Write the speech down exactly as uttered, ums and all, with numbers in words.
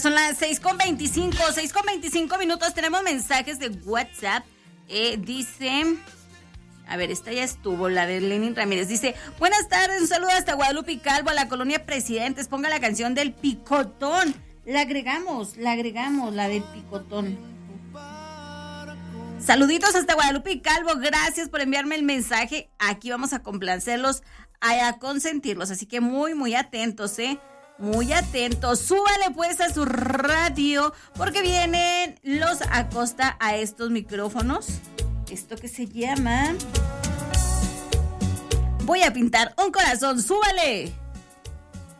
Son las seis con veinticinco, seis con veinticinco minutos. Tenemos mensajes de WhatsApp. Eh, dice, a ver, esta ya estuvo, la de Lenin Ramírez. Dice, buenas tardes, un saludo hasta Guadalupe y Calvo, a la colonia Presidentes. Ponga la canción del Picotón. La agregamos, la agregamos, la del Picotón. Saluditos hasta Guadalupe y Calvo. Gracias por enviarme el mensaje. Aquí vamos a complacerlos, a consentirlos. Así que muy, muy atentos, ¿eh? Muy atentos, súbale pues a su radio, porque vienen los Acosta a estos micrófonos. Esto que se llama Voy a pintar un corazón, súbale.